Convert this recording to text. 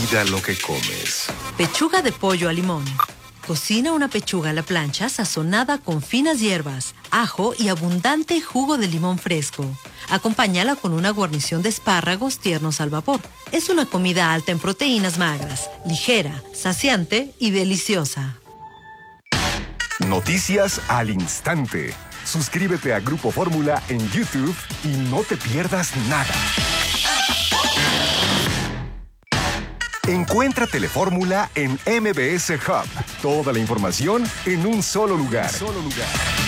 Cuida lo que comes. Pechuga de pollo a limón. Cocina una pechuga a la plancha sazonada con finas hierbas, ajo y abundante jugo de limón fresco. Acompáñala con una guarnición de espárragos tiernos al vapor. Es una comida alta en proteínas magras, ligera, saciante y deliciosa. Noticias al instante. Suscríbete a Grupo Fórmula en YouTube y no te pierdas nada. Encuentra Telefórmula en MBS Hub. Toda la información en un solo lugar.